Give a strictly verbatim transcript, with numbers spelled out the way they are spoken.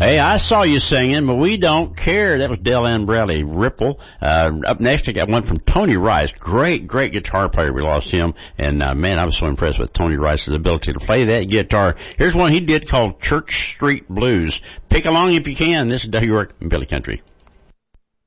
Hey, I saw you singing, but we don't care. That was Del Ambrelli, Ripple. Uh, up next, I got one from Tony Rice. Great, great guitar player. We lost him. And, uh, man, I was so impressed with Tony Rice's ability to play that guitar. Here's one he did called Church Street Blues. Pick along if you can. This is Doug York and Billy Country.